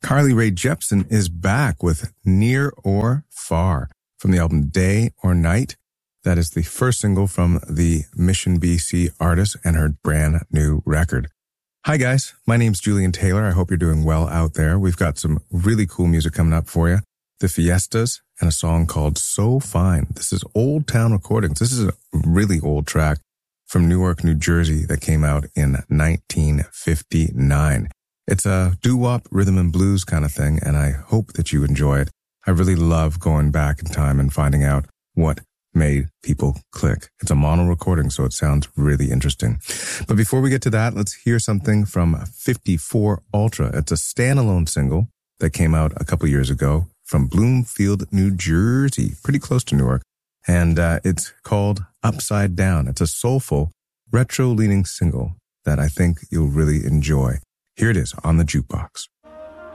Carly Rae Jepsen is back with Near or Far from the album Day or Night. That is the first single from the Mission BC artist and her brand new record. Hi guys, my name's Julian Taylor. I hope you're doing well out there. We've got some really cool music coming up for you. The Fiestas and a song called So Fine. This is Old Town Recordings. This is a really old track from Newark, New Jersey that came out in 1959. It's a doo-wop rhythm and blues kind of thing, and I hope that you enjoy it. I really love going back in time and finding out what made people click. It's a mono recording, so it sounds really interesting. But before we get to that, let's hear something from 54 Ultra. It's a standalone single that came out a couple years ago from Bloomfield, New Jersey, pretty close to Newark. And it's called Upside Down. It's a soulful, retro-leaning single that I think you'll really enjoy. Here it is on the jukebox.